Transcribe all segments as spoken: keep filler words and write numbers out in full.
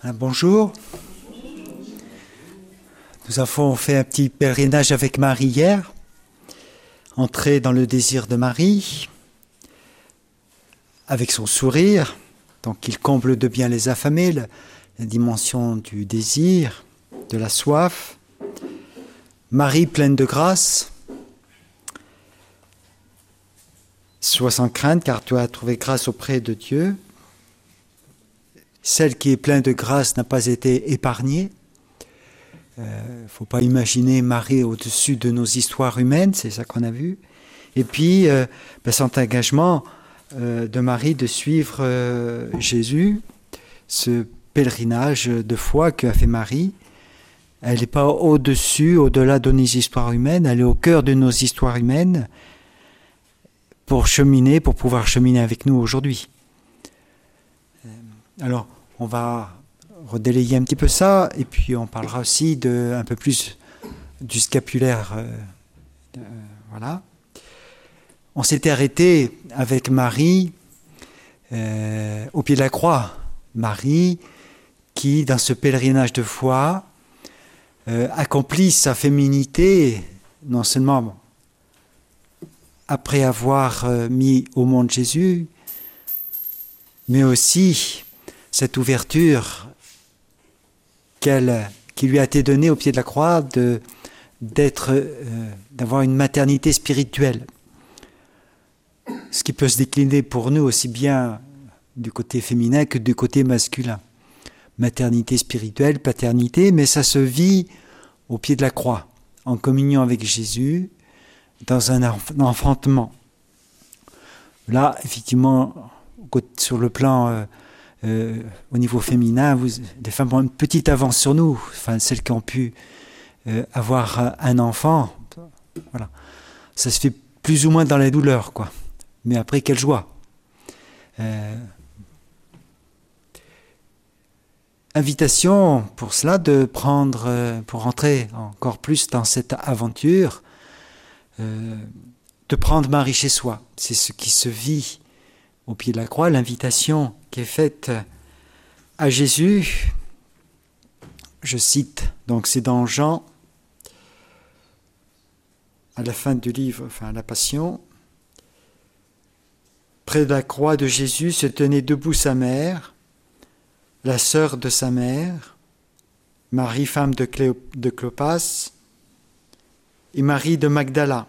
Hein, bonjour. Nous avons fait un petit pèlerinage avec Marie hier, entrer dans le désir de Marie, avec son sourire, donc il comble de bien les affamés, la, la dimension du désir, de la soif. Marie pleine de grâce, sois sans crainte car tu as trouvé grâce auprès de Dieu. Celle qui est pleine de grâce n'a pas été épargnée. Il euh, ne faut pas imaginer Marie au-dessus de nos histoires humaines, c'est ça qu'on a vu. Et puis, euh, ben, cet engagement euh, de Marie de suivre euh, Jésus, ce pèlerinage de foi qu'a fait Marie, elle n'est pas au-dessus, au-delà de nos histoires humaines, elle est au cœur de nos histoires humaines pour cheminer, pour pouvoir cheminer avec nous aujourd'hui. Alors, on va redélayer un petit peu ça, et puis on parlera aussi de, un peu plus du scapulaire. Euh, euh, voilà. On s'était arrêté avec Marie euh, au pied de la croix. Marie qui, dans ce pèlerinage de foi, euh, accomplit sa féminité, non seulement après avoir euh, mis au monde Jésus, mais aussi cette ouverture qu'elle, qui lui a été donnée au pied de la croix de, d'être, euh, d'avoir une maternité spirituelle. Ce qui peut se décliner pour nous aussi bien du côté féminin que du côté masculin. Maternité spirituelle, paternité, mais ça se vit au pied de la croix, en communion avec Jésus, dans un enfantement. Là, effectivement, sur le plan... Euh, Euh, au niveau féminin, vous, les femmes ont une petite avance sur nous, enfin celles qui ont pu euh, avoir un enfant, voilà. Ça se fait plus ou moins dans la douleur, quoi. Mais après, quelle joie. Euh, invitation pour cela de prendre, euh, pour entrer encore plus dans cette aventure, euh, de prendre Marie chez soi. C'est ce qui se vit au pied de la croix, l'invitation qui est faite à Jésus, je cite, donc c'est dans Jean, à la fin du livre, enfin à la Passion, près de la croix de Jésus se tenait debout sa mère, la sœur de sa mère, Marie, femme de, Cléo, de Clopas, et Marie de Magdala.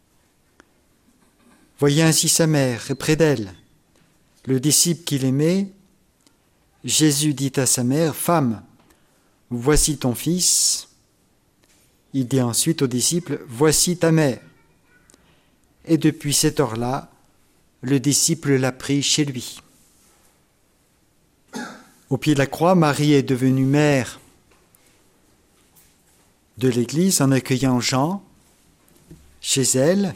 Voyez ainsi sa mère, et près d'elle, le disciple qu'il aimait. Jésus dit à sa mère, « Femme, voici ton fils. » Il dit ensuite au disciple, « Voici ta mère. » Et depuis cette heure-là, le disciple l'a pris chez lui. Au pied de la croix, Marie est devenue mère de l'Église en accueillant Jean chez elle.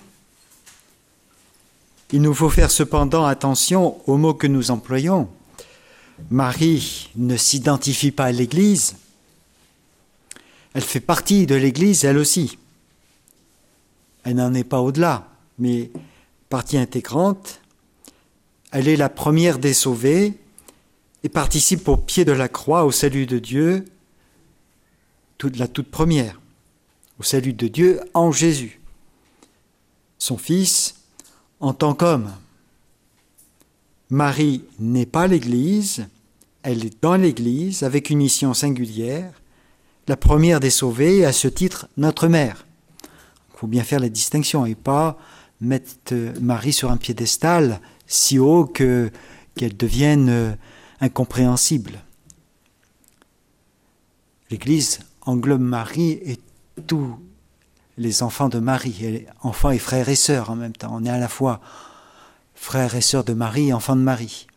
Il nous faut faire cependant attention aux mots que nous employons. Marie ne s'identifie pas à l'Église. Elle fait partie de l'Église, elle aussi. Elle n'en est pas au-delà, mais partie intégrante. Elle est la première des sauvées et participe au pied de la croix au salut de Dieu, toute, la toute première, au salut de Dieu en Jésus, son Fils, en tant qu'homme. Marie n'est pas l'Église, elle est dans l'Église avec une mission singulière, la première des sauvées, et à ce titre, notre mère. Il faut bien faire la distinction et pas mettre Marie sur un piédestal si haut que, qu'elle devienne incompréhensible. L'Église englobe Marie et tous les enfants de Marie, enfants et frères et sœurs en même temps. On est à la fois frères et sœurs de Marie et enfants de Marie.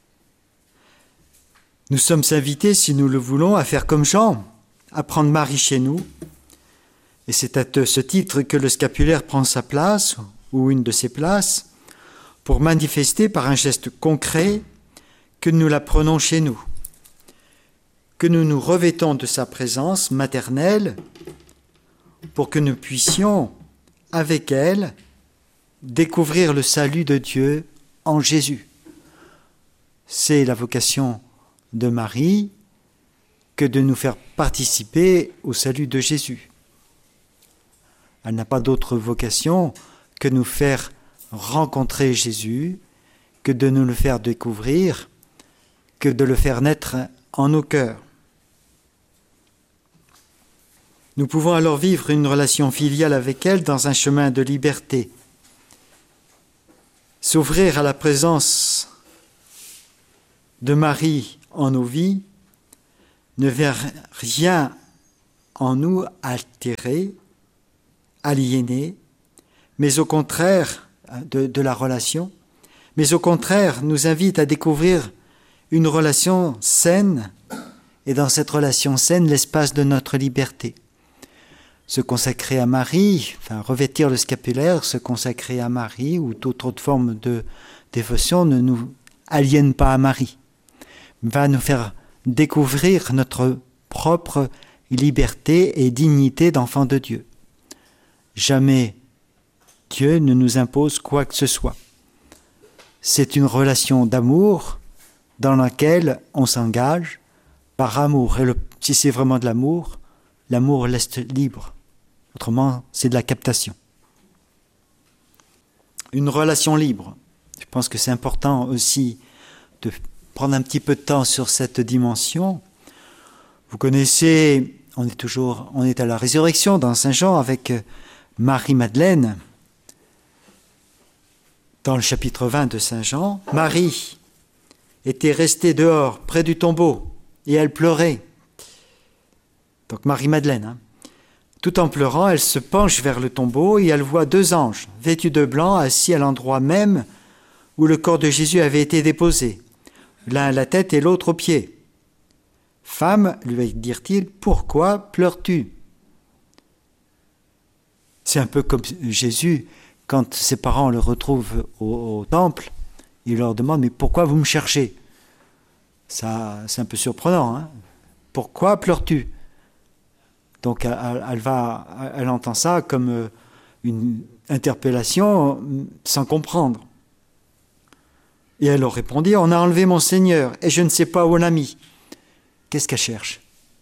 Nous sommes invités, si nous le voulons, à faire comme Jean, à prendre Marie chez nous. Et c'est à ce titre que le scapulaire prend sa place, ou une de ses places, pour manifester par un geste concret que nous la prenons chez nous, que nous nous revêtons de sa présence maternelle, pour que nous puissions, avec elle, découvrir le salut de Dieu en Jésus. C'est la vocation de Marie, que de nous faire participer au salut de Jésus. Elle n'a pas d'autre vocation que nous faire rencontrer Jésus, que de nous le faire découvrir, que de le faire naître en nos cœurs. Nous pouvons alors vivre une relation filiale avec elle dans un chemin de liberté. S'ouvrir à la présence de Marie en nos vies ne vient rien en nous altérer, aliéner, mais au contraire de, de la relation, mais au contraire nous invite à découvrir une relation saine, et dans cette relation saine, l'espace de notre liberté. Se consacrer à Marie, enfin revêtir le scapulaire, se consacrer à Marie ou toute autre forme de dévotion ne nous aliène pas à Marie, va nous faire découvrir notre propre liberté et dignité d'enfant de Dieu. Jamais Dieu ne nous impose quoi que ce soit. C'est une relation d'amour dans laquelle on s'engage par amour. Et le, si c'est vraiment de l'amour, l'amour laisse libre. Autrement, c'est de la captation. Une relation libre. Je pense que c'est important aussi de prendre un petit peu de temps sur cette dimension. Vous connaissez, on est toujours, on est à la résurrection dans Saint Jean avec Marie-Madeleine. Dans le chapitre vingt de Saint Jean, Marie était restée dehors, près du tombeau, et elle pleurait. Donc Marie-Madeleine, hein. Tout en pleurant, elle se penche vers le tombeau et elle voit deux anges, vêtus de blanc, assis à l'endroit même où le corps de Jésus avait été déposé, l'un à la tête et l'autre aux pieds. « Femme, lui dirent-ils, pourquoi pleures-tu » C'est un peu comme Jésus, quand ses parents le retrouvent au, au temple, il leur demande « Mais pourquoi vous me cherchez ?» Ça, c'est un peu surprenant, hein. Pourquoi pleures-tu ? Donc elle, elle, va, elle entend ça comme une interpellation sans comprendre. Et elle leur répondit, on a enlevé mon Seigneur et je ne sais pas où on l'a mis. Qu'est-ce qu'elle cherche ?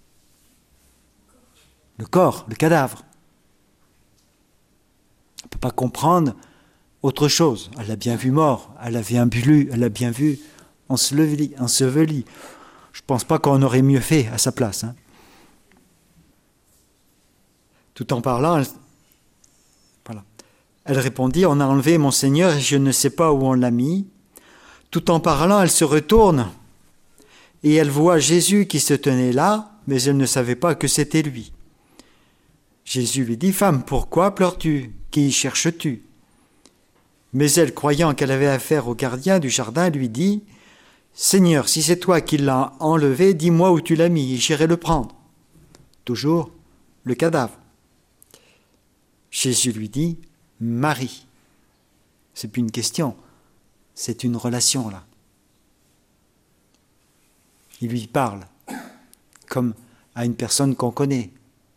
Le corps, le cadavre. Elle ne peut pas comprendre autre chose. Elle l'a bien vu mort, elle l'a bien vu, elle l'a bien vu enseveli. enseveli. Je ne pense pas qu'on aurait mieux fait à sa place, hein. Tout en parlant, elle, voilà. Elle répondit, on a enlevé mon Seigneur et je ne sais pas où on l'a mis. Tout en parlant, elle se retourne et elle voit Jésus qui se tenait là, mais elle ne savait pas que c'était lui. Jésus lui dit, femme, pourquoi pleures-tu ? Qui cherches-tu ? Mais elle, croyant qu'elle avait affaire au gardien du jardin, lui dit, Seigneur, si c'est toi qui l'as enlevé, dis-moi où tu l'as mis et j'irai le prendre. Toujours le cadavre. Jésus lui dit, Marie. C'est plus une question, c'est une relation là. Il lui parle comme à une personne qu'on connaît.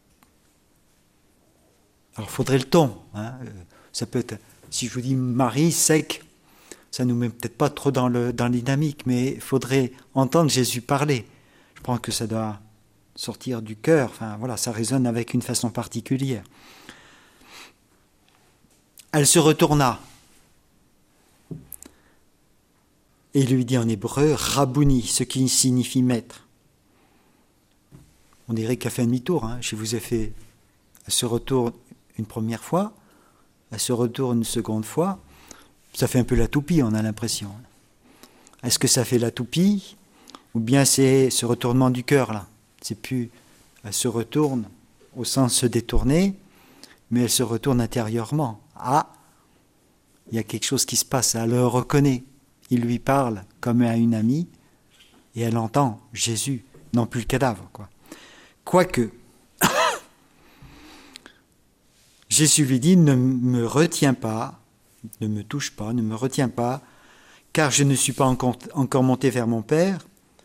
Alors il faudrait le ton. Hein. Ça peut être, si je vous dis Marie, sec, ça ne nous met peut-être pas trop dans le dans la dynamique, mais il faudrait entendre Jésus parler. Je pense que ça doit sortir du cœur. Enfin voilà, ça résonne avec une façon particulière. Elle se retourna et lui dit en hébreu « Rabouni », ce qui signifie « maître ». On dirait qu'elle fait un demi-tour. Hein. Je vous ai fait, elle se retourne une première fois, elle se retourne une seconde fois. Ça fait un peu la toupie, on a l'impression. Est-ce que ça fait la toupie ou bien c'est ce retournement du cœur là ? C'est plus, elle se retourne au sens se détourner, mais elle se retourne intérieurement. Ah, il y a quelque chose qui se passe, elle le reconnaît. Il lui parle comme à une amie et elle entend Jésus, non plus le cadavre, quoi. Quoique, Jésus lui dit, ne me retiens pas, ne me touche pas, ne me retiens pas, car je ne suis pas encore, encore monté vers mon Père.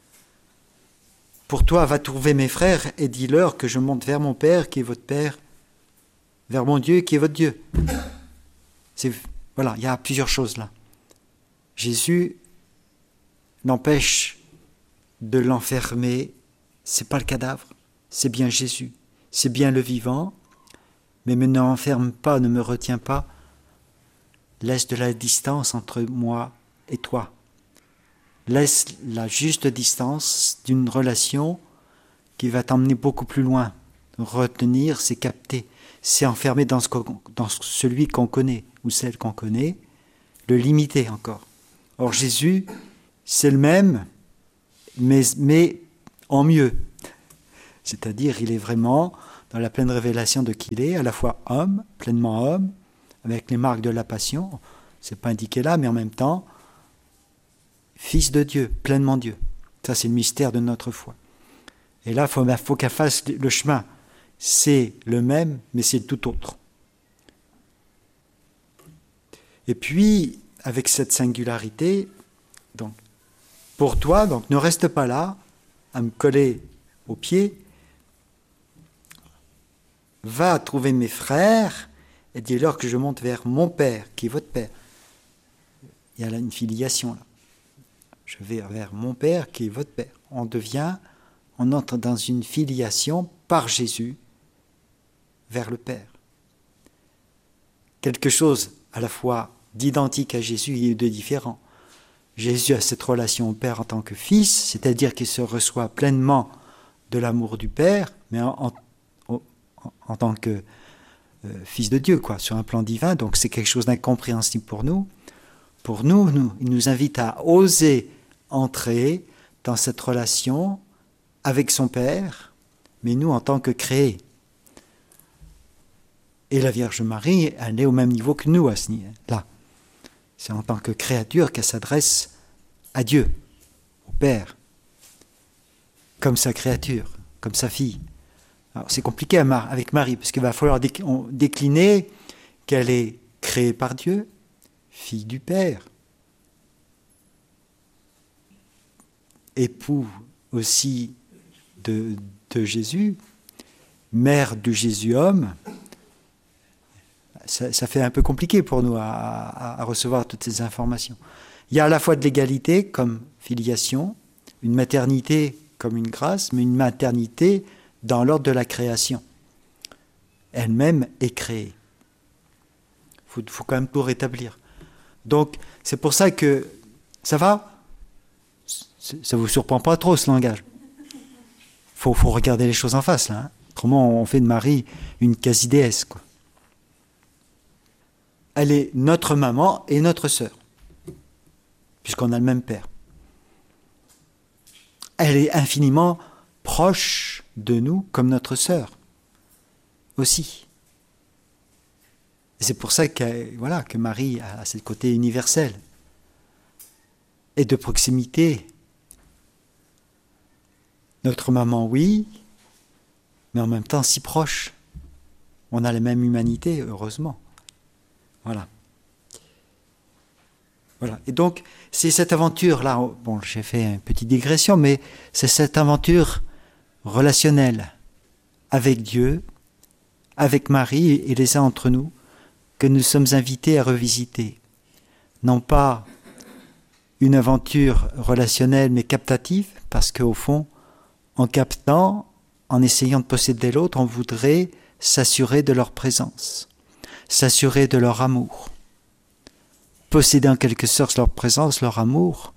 Pour toi, va trouver mes frères et dis-leur que je monte vers mon Père, qui est votre Père, vers mon Dieu, qui est votre Dieu. C'est, voilà, il y a plusieurs choses là. Jésus n'empêche de l'enfermer c'est pas le cadavre, c'est bien Jésus, c'est bien le vivant, mais ne m'enferme pas, ne me retiens pas, laisse de la distance entre moi et toi. Laisse la juste distance d'une relation qui va t'emmener beaucoup plus loin. Retenir, c'est capter, c'est enfermer dans, ce dans celui qu'on connaît ou celle qu'on connaît, le limiter encore. Or Jésus, c'est le même, mais, mais en mieux. C'est-à-dire, il est vraiment dans la pleine révélation de qui il est, à la fois homme, pleinement homme, avec les marques de la passion, c'est pas indiqué là, mais en même temps, Fils de Dieu, pleinement Dieu. Ça, c'est le mystère de notre foi. Et là, il faut, faut qu'elle fasse le chemin. C'est le même, mais c'est tout autre. Et puis, avec cette singularité, donc, pour toi, donc, ne reste pas là, à me coller au pied. Va trouver mes frères et dis-leur que je monte vers mon Père, qui est votre Père. Il y a là une filiation, là. Je vais vers mon Père, qui est votre Père. On devient, on entre dans une filiation par Jésus vers le Père. Quelque chose à la fois d'identique à Jésus et de différent. Jésus a cette relation au Père en tant que Fils, c'est-à-dire qu'il se reçoit pleinement de l'amour du Père, mais en, en, en tant que euh, Fils de Dieu, quoi, sur un plan divin. Donc c'est quelque chose d'incompréhensible pour nous. Pour nous, nous, il nous invite à oser entrer dans cette relation avec son Père, mais nous en tant que créés. Et la Vierge Marie, elle est au même niveau que nous à ce niveau-là. C'est en tant que créature qu'elle s'adresse à Dieu, au Père, comme sa créature, comme sa fille. Alors c'est compliqué avec Marie, parce qu'il va falloir décliner qu'elle est créée par Dieu, fille du Père, époux aussi de, de Jésus, mère du Jésus homme. Ça, ça fait un peu compliqué pour nous à, à, à recevoir toutes ces informations. Il y a à la fois de l'égalité comme filiation, une maternité comme une grâce, mais une maternité dans l'ordre de la création. Elle-même est créée. Il faut, faut quand même tout rétablir. Donc, c'est pour ça que... Ça va ? Ça ne vous surprend pas trop, ce langage ? Il faut, faut regarder les choses en face, là. Hein. Autrement, on fait de Marie une quasi-déesse, quoi. Elle est notre maman et notre sœur, puisqu'on a le même père. Elle est infiniment proche de nous, comme notre sœur, aussi. Et c'est pour ça que, voilà, que Marie a ce côté universel et de proximité. Notre maman, oui, mais en même temps si proche. On a la même humanité, heureusement. Voilà. Voilà. Et donc, c'est cette aventure-là, bon, j'ai fait une petite digression, mais c'est cette aventure relationnelle avec Dieu, avec Marie et les uns entre nous, que nous sommes invités à revisiter. Non pas une aventure relationnelle, mais captative, parce qu'au fond, en captant, en essayant de posséder l'autre, on voudrait s'assurer de leur présence, s'assurer de leur amour. Posséder en quelque sorte leur présence, leur amour,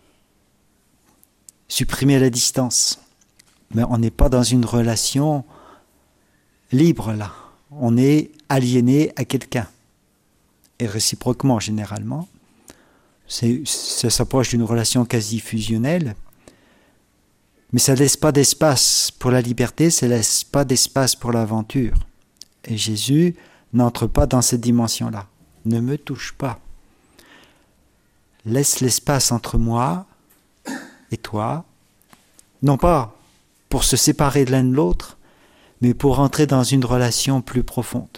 supprimer la distance. Mais on n'est pas dans une relation libre là. On est aliéné à quelqu'un. Et réciproquement, généralement. C'est, ça s'approche d'une relation quasi fusionnelle. Mais ça ne laisse pas d'espace pour la liberté, ça ne laisse pas d'espace pour l'aventure. Et Jésus n'entre pas dans cette dimension-là. Ne me touche pas. Laisse l'espace entre moi et toi, non pas pour se séparer de l'un de l'autre, mais pour entrer dans une relation plus profonde.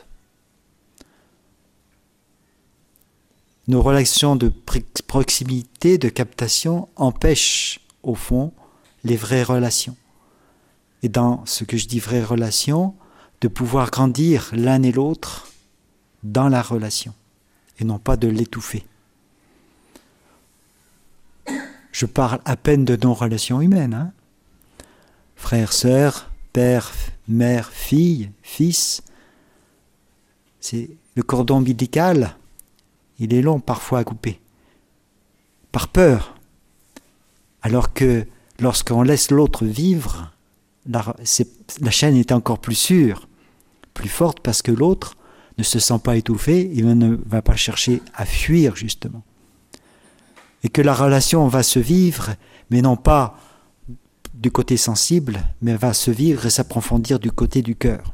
Nos relations de proximité, de captation, empêchent, au fond, les vraies relations. Et dans ce que je dis vraies relations, de pouvoir grandir l'un et l'autre dans la relation, et non pas de l'étouffer. Je parle à peine de nos relations humaines, hein. frère, sœur, père, mère, fille, fils. C'est le cordon ombilical, il est long parfois à couper, par peur. Alors que lorsqu'on laisse l'autre vivre, la, la chaîne est encore plus sûre, plus forte, parce que l'autre ne se sent pas étouffé, il ne va pas chercher à fuir justement. Et que la relation va se vivre, mais non pas du côté sensible, mais va se vivre et s'approfondir du côté du cœur.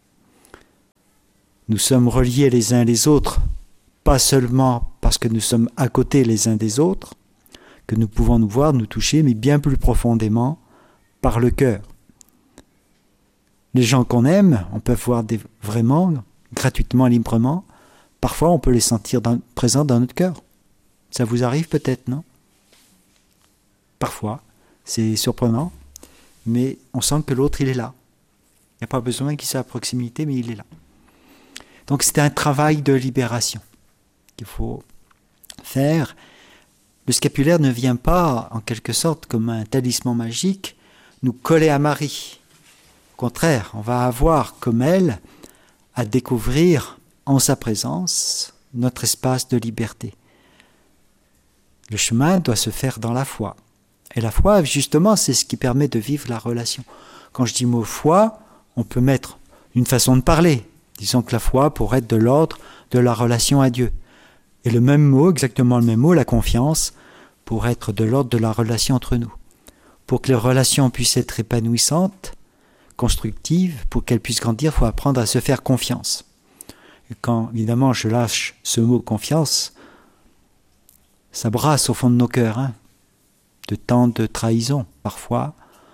Nous sommes reliés les uns les autres, pas seulement parce que nous sommes à côté les uns des autres, que nous pouvons nous voir, nous toucher, mais bien plus profondément par le cœur. Les gens qu'on aime, on peut voir des, vraiment, gratuitement, librement, parfois on peut les sentir dans, présents dans notre cœur. Ça vous arrive peut-être, non? Parfois, c'est surprenant, mais on sent que l'autre, il est là. Il n'y a pas besoin qu'il soit à proximité, mais il est là. Donc c'est un travail de libération qu'il faut faire. Le scapulaire ne vient pas, en quelque sorte, comme un talisman magique, nous coller à Marie. Au contraire, on va avoir, comme elle, à découvrir en sa présence notre espace de liberté. Le chemin doit se faire dans la foi. Et la foi, justement, c'est ce qui permet de vivre la relation. Quand je dis mot foi, on peut mettre une façon de parler. Disons que la foi pourrait être de l'ordre de la relation à Dieu. Et le même mot, exactement le même mot, la confiance, pourrait être de l'ordre de la relation entre nous. Pour que les relations puissent être épanouissantes, constructives, pour qu'elles puissent grandir, il faut apprendre à se faire confiance. Et quand, évidemment, je lâche ce mot confiance, ça brasse au fond de nos cœurs, hein, de tant de trahison, parfois.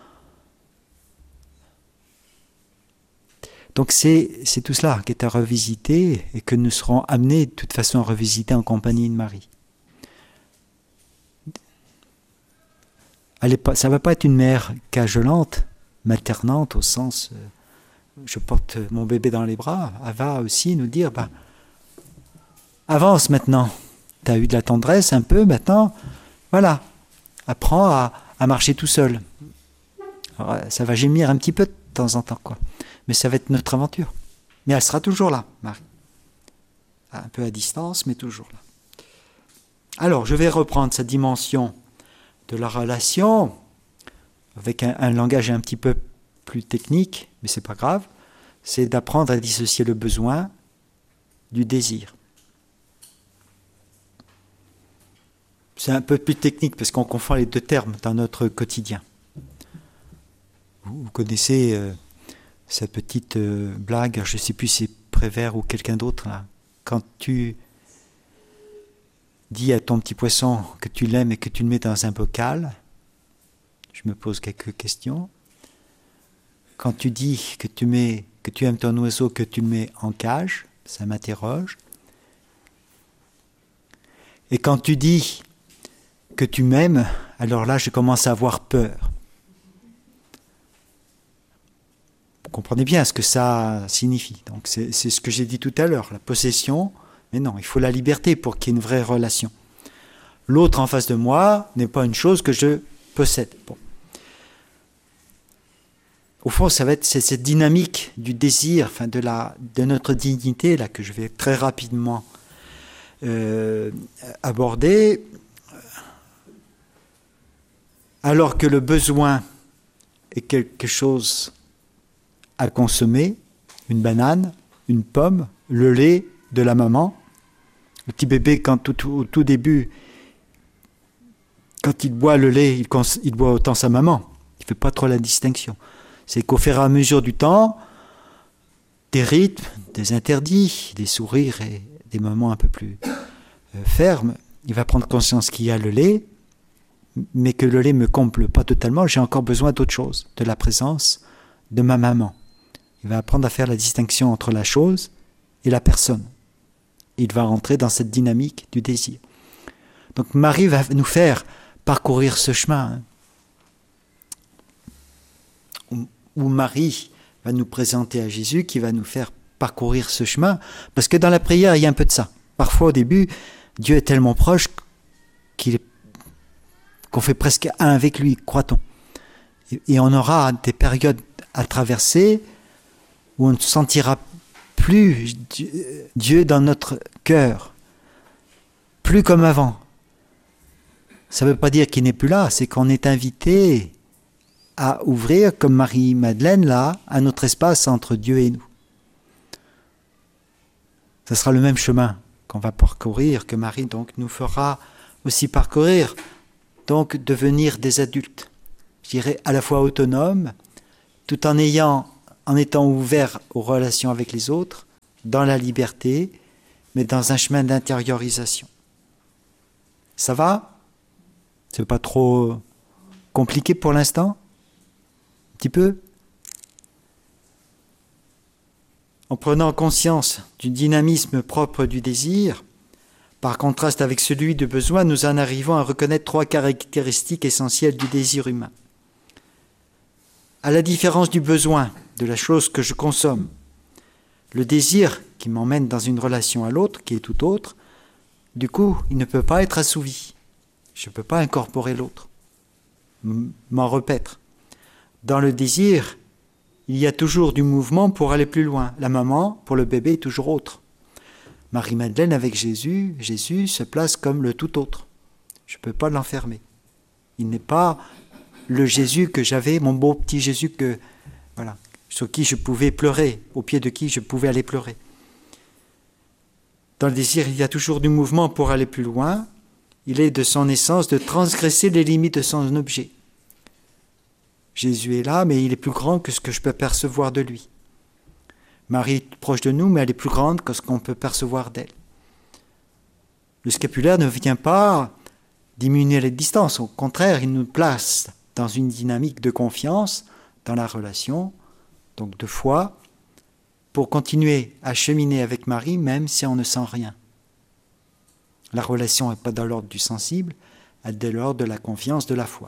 Donc c'est, c'est tout cela qui est à revisiter et que nous serons amenés de toute façon à revisiter en compagnie de Marie. Elle est pas, ça ne va pas être une mère cajolante, maternante au sens euh, je porte mon bébé dans les bras. Elle va aussi nous dire ben, avance maintenant, tu as eu de la tendresse un peu, maintenant voilà, apprends à, à marcher tout seul. Alors, ça va gémir un petit peu de temps en temps, quoi. Mais ça va être notre aventure. Mais elle sera toujours là, Marie. Un peu à distance, mais toujours là. Alors, je vais reprendre cette dimension de la relation avec un, un langage un petit peu plus technique, mais c'est pas grave. C'est d'apprendre à dissocier le besoin du désir. C'est un peu plus technique parce qu'on confond les deux termes dans notre quotidien. Vous, vous connaissez euh, cette petite euh, blague, je ne sais plus si c'est Prévert ou quelqu'un d'autre, là. Quand tu dis à ton petit poisson que tu l'aimes et que tu le mets dans un bocal, je me pose quelques questions. Quand tu dis que tu, mets, que tu aimes ton oiseau, que tu le mets en cage, ça m'interroge. Et quand tu dis que tu m'aimes, alors là je commence à avoir peur. Vous comprenez bien ce que ça signifie. Donc c'est, c'est ce que j'ai dit tout à l'heure, la possession. Mais non, il faut la liberté pour qu'il y ait une vraie relation. L'autre en face de moi n'est pas une chose que je possède. Bon. Au fond, ça va être c'est cette dynamique du désir, enfin de, la, de notre dignité, là, que je vais très rapidement euh, aborder. Alors que le besoin est quelque chose à consommer, une banane, une pomme, le lait de la maman. Le petit bébé, quand tout, au tout début, quand il boit le lait, il, cons- il boit autant sa maman. Il ne fait pas trop la distinction. C'est qu'au fur et à mesure du temps, des rythmes, des interdits, des sourires et des moments un peu plus euh, fermes, il va prendre conscience qu'il y a le lait, mais que le lait ne me comble pas totalement, j'ai encore besoin d'autre chose, de la présence de ma maman. Il va apprendre à faire la distinction entre la chose et la personne. Il va rentrer dans cette dynamique du désir. Donc Marie va nous faire parcourir ce chemin, hein, où Marie va nous présenter à Jésus, qui va nous faire parcourir ce chemin, parce que dans la prière, il y a un peu de ça. Parfois, au début, Dieu est tellement proche qu'il est, qu'on fait presque un avec lui, croit-on. Et, et on aura des périodes à traverser où on ne sentira plus Dieu dans notre cœur, plus comme avant. Ça ne veut pas dire qu'il n'est plus là, c'est qu'on est invité à ouvrir, comme Marie-Madeleine là, un autre espace entre Dieu et nous. Ce sera le même chemin qu'on va parcourir, que Marie donc nous fera aussi parcourir, donc devenir des adultes, je dirais à la fois autonomes, tout en ayant, en étant ouverts aux relations avec les autres, dans la liberté, mais dans un chemin d'intériorisation. Ça va ? C'est pas trop compliqué pour l'instant ? Un petit peu ? En prenant conscience du dynamisme propre du désir, par contraste avec celui du besoin, nous en arrivons à reconnaître trois caractéristiques essentielles du désir humain. À la différence du besoin, de la chose que je consomme, le désir qui m'emmène dans une relation à l'autre, qui est tout autre, du coup, il ne peut pas être assouvi. Je ne peux pas incorporer l'autre, m'en repaître. Dans le désir, il y a toujours du mouvement pour aller plus loin. La maman, pour le bébé, est toujours autre. Marie-Madeleine, avec Jésus, Jésus se place comme le tout autre. Je ne peux pas l'enfermer. Il n'est pas le Jésus que j'avais, mon beau petit Jésus que, voilà, sur qui je pouvais pleurer, au pied de qui je pouvais aller pleurer. Dans le désir, il y a toujours du mouvement pour aller plus loin. Il est de son essence de transgresser les limites de son objet. Jésus est là, mais il est plus grand que ce que je peux percevoir de lui. Marie est proche de nous, mais elle est plus grande que ce qu'on peut percevoir d'elle. Le scapulaire ne vient pas diminuer les distances. Au contraire, il nous place dans une dynamique de confiance dans la relation, donc de foi, pour continuer à cheminer avec Marie, même si on ne sent rien. La relation n'est pas dans l'ordre du sensible, elle est de l'ordre de la confiance, de la foi.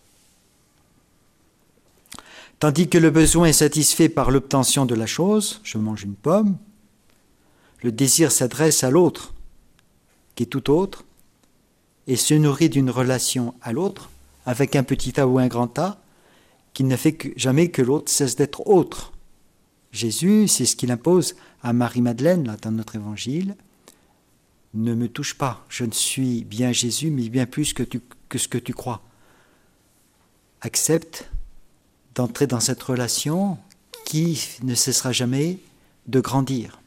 Tandis que le besoin est satisfait par l'obtention de la chose, je mange une pomme, le désir s'adresse à l'autre, qui est tout autre, et se nourrit d'une relation à l'autre, avec un petit A ou un grand A, qui ne fait que, jamais que l'autre cesse d'être autre. Jésus, c'est ce qu'il impose à Marie-Madeleine, là, dans notre évangile. Ne me touche pas, je ne suis bien Jésus, mais bien plus que, tu, que ce que tu crois. Accepte d'entrer dans cette relation qui ne cessera jamais de grandir.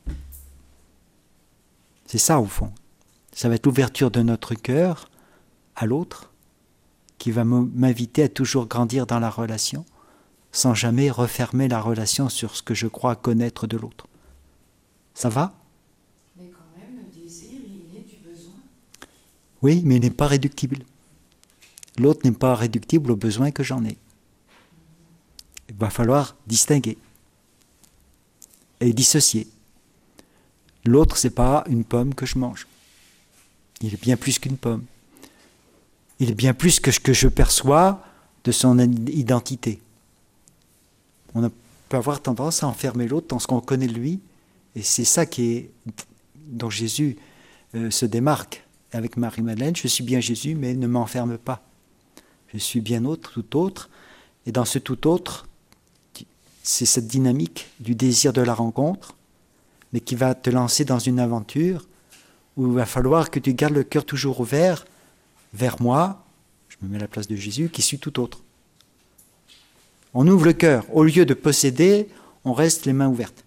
C'est ça au fond. Ça va être l'ouverture de notre cœur à l'autre qui va m'inviter à toujours grandir dans la relation sans jamais refermer la relation sur ce que je crois connaître de l'autre. Ça va ? Mais quand même, le désir, il est du besoin. Oui, mais il n'est pas réductible. L'autre n'est pas réductible au besoin que j'en ai. Il va falloir distinguer et dissocier. L'autre, ce n'est pas une pomme que je mange. Il est bien plus qu'une pomme. Il est bien plus que ce que je perçois de son identité. On peut avoir tendance à enfermer l'autre dans ce qu'on connaît de lui, et c'est ça qui est, dont Jésus euh, se démarque avec Marie-Madeleine. Je suis bien Jésus, mais ne m'enferme pas. Je suis bien autre, tout autre, et dans ce tout autre, c'est cette dynamique du désir de la rencontre, mais qui va te lancer dans une aventure où il va falloir que tu gardes le cœur toujours ouvert vers moi, je me mets à la place de Jésus, qui suis tout autre. On ouvre le cœur. Au lieu de posséder, on reste les mains ouvertes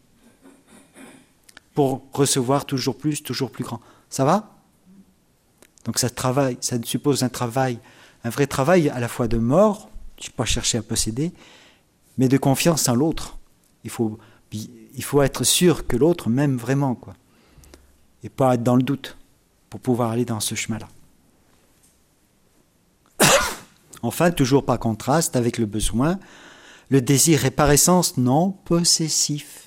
pour recevoir toujours plus, toujours plus grand. Ça va ? Donc ça travaille, ça suppose un travail, un vrai travail à la fois de mort, je ne vais pas chercher à posséder, mais de confiance en l'autre. Il faut, il faut être sûr que l'autre m'aime vraiment, quoi. Et pas être dans le doute pour pouvoir aller dans ce chemin-là. Enfin, toujours par contraste avec le besoin, le désir est par essence non possessif.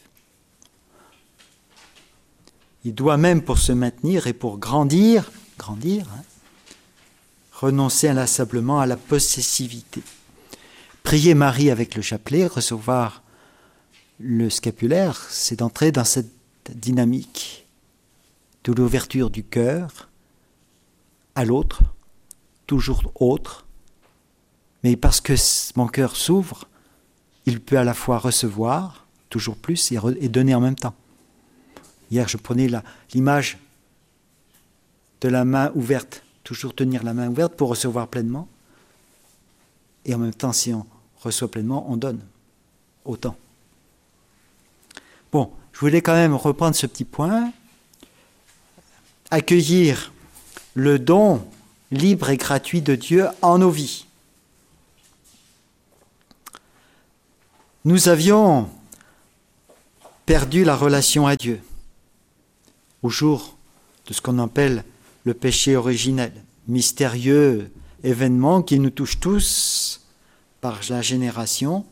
Il doit même, pour se maintenir et pour grandir, grandir, hein, renoncer inlassablement à la possessivité. Prier Marie avec le chapelet, recevoir le scapulaire, c'est d'entrer dans cette dynamique de l'ouverture du cœur à l'autre, toujours autre, Mais parce que mon cœur s'ouvre, il peut à la fois recevoir, toujours plus, et, re- et donner en même temps. Hier, je prenais la, l'image de la main ouverte, toujours tenir la main ouverte pour recevoir pleinement. Et en même temps, si on reçoit pleinement, on donne autant. Bon, je voulais quand même reprendre ce petit point. Accueillir le don libre et gratuit de Dieu en nos vies. Nous avions perdu la relation à Dieu au jour de ce qu'on appelle le péché originel, mystérieux événement qui nous touche tous par la génération.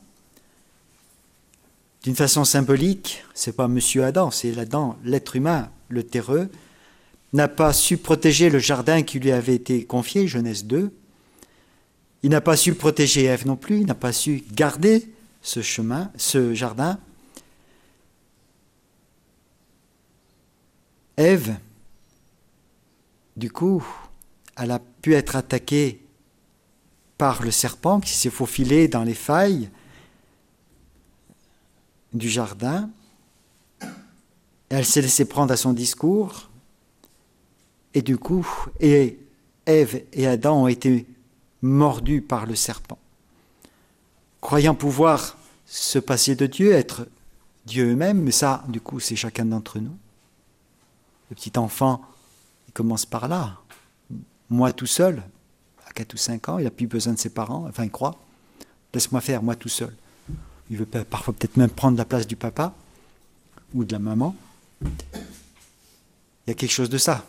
D'une façon symbolique, c'est pas Monsieur Adam, c'est l'Adam, l'être humain, le terreux, n'a pas su protéger le jardin qui lui avait été confié, Genèse deux. Il n'a pas su protéger Ève non plus, il n'a pas su garder ce chemin, ce jardin. Ève, du coup, elle a pu être attaquée par le serpent qui s'est faufilé dans les failles du jardin. Elle s'est laissée prendre à son discours. Et du coup, et Ève et Adam ont été mordus par le serpent. Croyant pouvoir se passer de Dieu, être Dieu eux-mêmes, mais ça, du coup, c'est chacun d'entre nous. Le petit enfant, il commence par là. Moi tout seul, à quatre ou cinq ans, il n'a plus besoin de ses parents, enfin il croit. Laisse-moi faire, moi tout seul. Il veut parfois peut-être même prendre la place du papa ou de la maman. Il y a quelque chose de ça.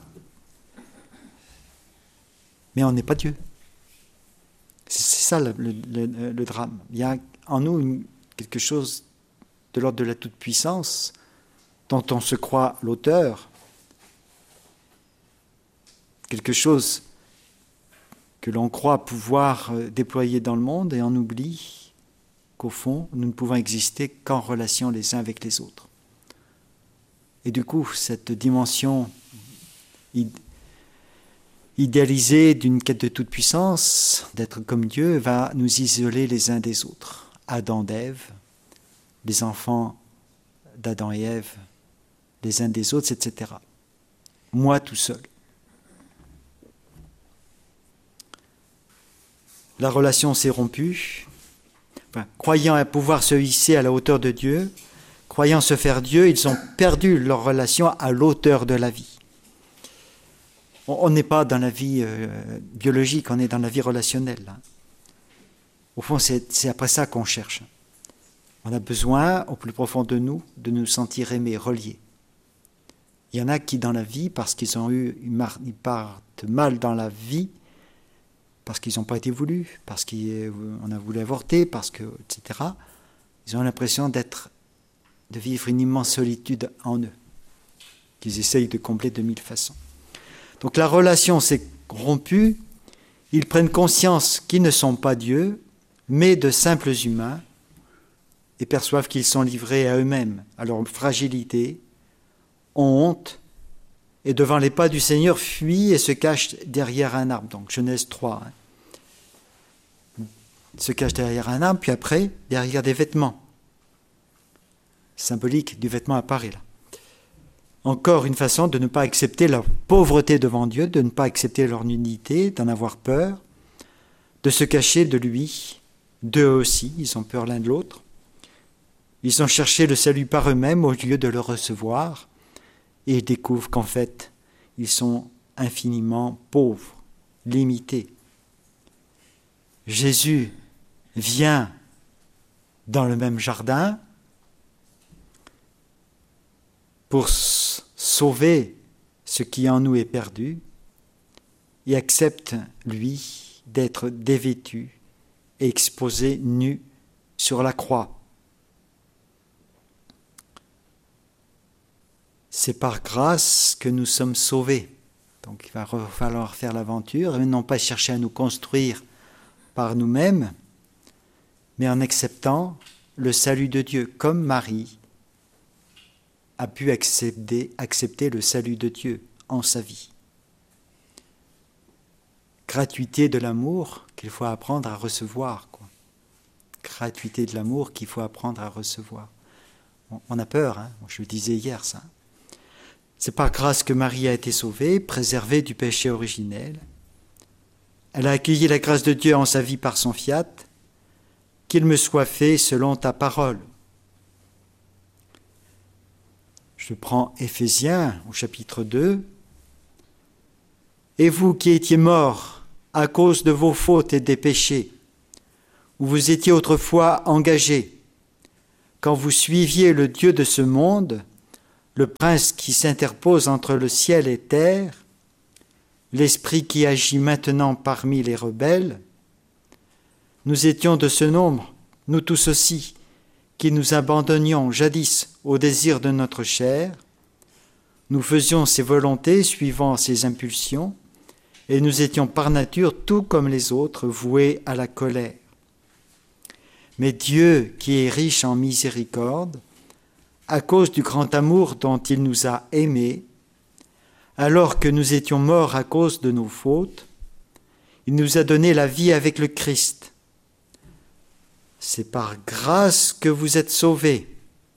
Mais on n'est pas Dieu. C'est, c'est ça le, le, le, le drame. Il y a en nous une, quelque chose de l'ordre de la toute-puissance dont on se croit l'auteur. Quelque chose que l'on croit pouvoir déployer dans le monde et on oublie qu'au fond, nous ne pouvons exister qu'en relation les uns avec les autres. Et du coup, cette dimension idéalisée d'une quête de toute puissance, d'être comme Dieu, va nous isoler les uns des autres. Adam d'Ève, les enfants d'Adam et Ève, les uns des autres, et cetera. Moi tout seul. La relation s'est rompue. Enfin, croyant à pouvoir se hisser à la hauteur de Dieu, croyant se faire Dieu, ils ont perdu leur relation à l'auteur de la vie. On n'est pas dans la vie euh, biologique, on est dans la vie relationnelle. Hein. Au fond, c'est, c'est après ça qu'on cherche. On a besoin, au plus profond de nous, de nous sentir aimés, reliés. Il y en a qui, dans la vie, parce qu'ils ont eu, ils partent mal dans la vie, parce qu'ils n'ont pas été voulus, parce qu'on a voulu avorter, parce que, et cetera, ils ont l'impression d'être, de vivre une immense solitude en eux, qu'ils essayent de combler de mille façons. Donc la relation s'est rompue, ils prennent conscience qu'ils ne sont pas Dieu, mais de simples humains, et perçoivent qu'ils sont livrés à eux-mêmes, à leur fragilité, ont honte, et devant les pas du Seigneur fuient et se cachent derrière un arbre. Donc Genèse trois. Hein. Se cachent derrière un arbre, puis après, derrière des vêtements. Symbolique du vêtement apparaît là. Encore une façon de ne pas accepter leur pauvreté devant Dieu, de ne pas accepter leur nudité, d'en avoir peur, de se cacher de lui, d'eux aussi, ils ont peur l'un de l'autre. Ils ont cherché le salut par eux-mêmes au lieu de le recevoir, et ils découvrent qu'en fait, ils sont infiniment pauvres, limités. Jésus vient dans le même jardin pour sauver ce qui en nous est perdu et accepte, lui, d'être dévêtu et exposé nu sur la croix. C'est par grâce que nous sommes sauvés. Donc il va falloir faire l'aventure et non pas chercher à nous construire par nous-mêmes, mais en acceptant le salut de Dieu, comme Marie a pu accepter, accepter le salut de Dieu en sa vie. Gratuité de l'amour qu'il faut apprendre à recevoir, quoi. Gratuité de l'amour qu'il faut apprendre à recevoir. On, on a peur, hein, je le disais hier ça. C'est par grâce que Marie a été sauvée, préservée du péché originel. Elle a accueilli la grâce de Dieu en sa vie par son fiat, qu'il me soit fait selon ta parole. Je prends Éphésiens au chapitre deux. Et vous qui étiez morts à cause de vos fautes et des péchés, où vous étiez autrefois engagés, quand vous suiviez le Dieu de ce monde, le prince qui s'interpose entre le ciel et terre, l'esprit qui agit maintenant parmi les rebelles, nous étions de ce nombre, nous tous aussi, qui nous abandonnions jadis au désir de notre chair, nous faisions ses volontés suivant ses impulsions, et nous étions par nature, tout comme les autres, voués à la colère. Mais Dieu, qui est riche en miséricorde, à cause du grand amour dont il nous a aimés, alors que nous étions morts à cause de nos fautes, il nous a donné la vie avec le Christ. C'est par grâce que vous êtes sauvés.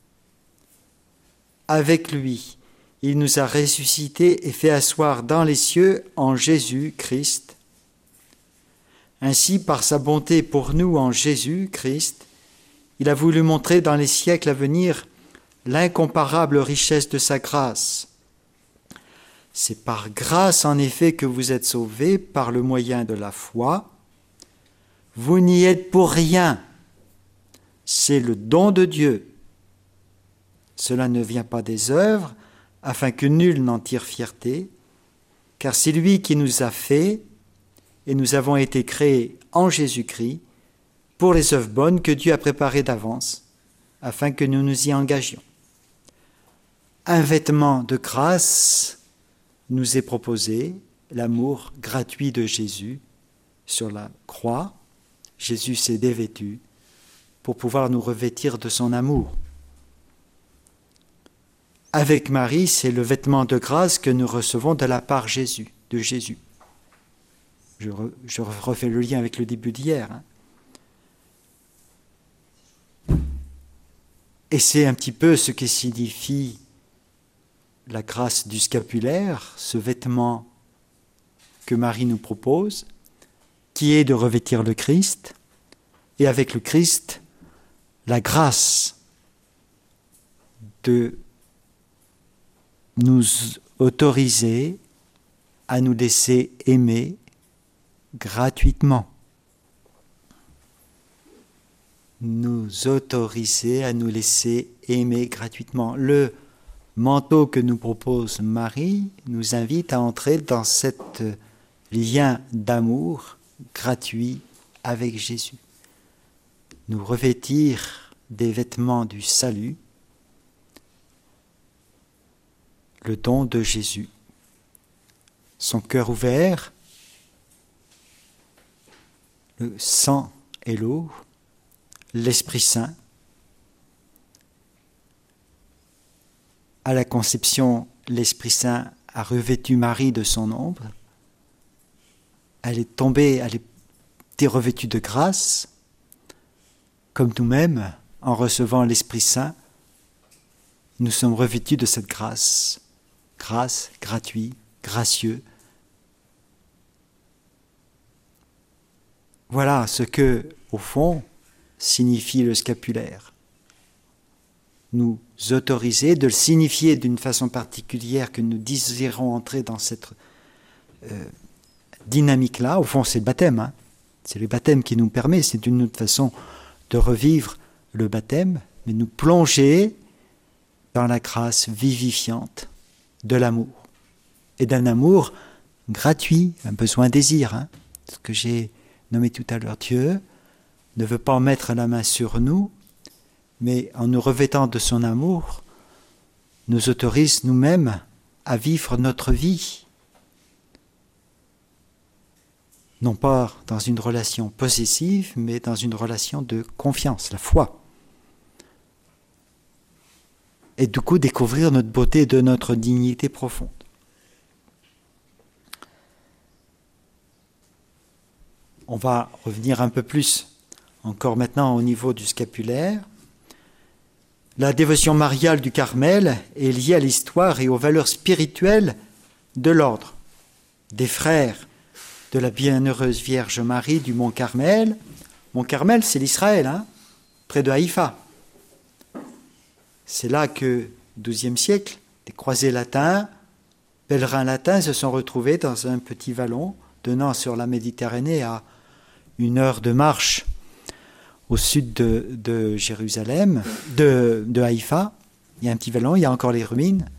Avec lui, il nous a ressuscités et fait asseoir dans les cieux en Jésus-Christ. Ainsi, par sa bonté pour nous en Jésus-Christ, il a voulu montrer dans les siècles à venir l'incomparable richesse de sa grâce. C'est par grâce en effet que vous êtes sauvés par le moyen de la foi. Vous n'y êtes pour rien. C'est le don de Dieu. Cela ne vient pas des œuvres, afin que nul n'en tire fierté, car c'est lui qui nous a fait, et nous avons été créés en Jésus-Christ pour les œuvres bonnes que Dieu a préparées d'avance, afin que nous nous y engagions. Un vêtement de grâce nous est proposé, l'amour gratuit de Jésus sur la croix. Jésus s'est dévêtu pour pouvoir nous revêtir de son amour. Avec Marie, c'est le vêtement de grâce que nous recevons de la part Jésus, de Jésus. Je, re, je refais le lien avec le début d'hier. Hein. Et c'est un petit peu ce que signifie la grâce du scapulaire, ce vêtement que Marie nous propose, qui est de revêtir le Christ, et avec le Christ, la grâce de nous autoriser à nous laisser aimer gratuitement. Nous autoriser à nous laisser aimer gratuitement. Le manteau que nous propose Marie nous invite à entrer dans cet lien d'amour gratuit avec Jésus. Nous revêtir des vêtements du salut, le don de Jésus. Son cœur ouvert, le sang et l'eau, l'Esprit Saint. À la conception, l'Esprit Saint a revêtu Marie de son ombre. Elle est tombée, elle était revêtue de grâce, comme nous-mêmes, en recevant l'Esprit Saint, nous sommes revêtus de cette grâce. Grâce, gratuit, gracieux. Voilà ce que, au fond, signifie le scapulaire. Nous autoriser, de le signifier d'une façon particulière que nous désirons entrer dans cette euh, dynamique-là. Au fond, c'est le baptême. Hein. C'est le baptême qui nous permet, c'est une autre façon de revivre le baptême, mais nous plonger dans la grâce vivifiante de l'amour. Et d'un amour gratuit, un besoin-désir. Hein. Ce que j'ai nommé tout à l'heure, Dieu ne veut pas mettre la main sur nous, mais en nous revêtant de son amour, nous autorise nous-mêmes à vivre notre vie. Non pas dans une relation possessive, mais dans une relation de confiance, la foi. Et du coup, découvrir notre beauté de notre dignité profonde. on va revenir un peu plus, encore maintenant au niveau du scapulaire. La dévotion mariale du Carmel est liée à l'histoire et aux valeurs spirituelles de l'ordre des frères de la bienheureuse Vierge Marie du Mont Carmel. Mont Carmel, c'est l'Israël, hein, près de Haïfa. C'est là que, au douzième siècle, des croisés latins, pèlerins latins se sont retrouvés dans un petit vallon donnant sur la Méditerranée à une heure de marche au sud de, de Jérusalem, de, de Haïfa. Il y a un petit vallon, il y a encore les ruines.